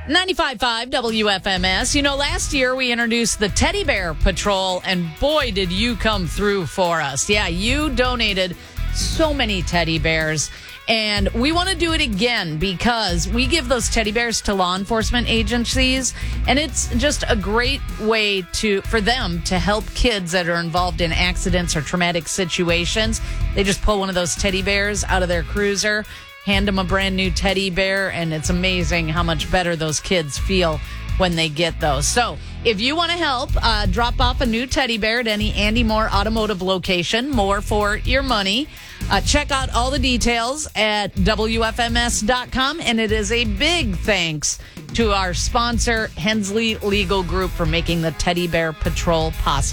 95.5 WFMS. You know, last year we introduced the Teddy Bear Patrol, and boy, did you come through for us. Yeah, you donated so many teddy bears, and we want to do it again because we give those teddy bears to law enforcement agencies, and it's just a great way for them to help kids that are involved in accidents or traumatic situations. They just pull one of those teddy bears out of their cruiser, hand them a brand new teddy bear, and it's amazing how much better those kids feel when they get those. So if you want to help, drop off a new teddy bear at any Andy Moore Automotive location. More for your money. Check out all the details at WFMS.com. And it is a big thanks to our sponsor, Hensley Legal Group, for making the Teddy Bear Patrol possible.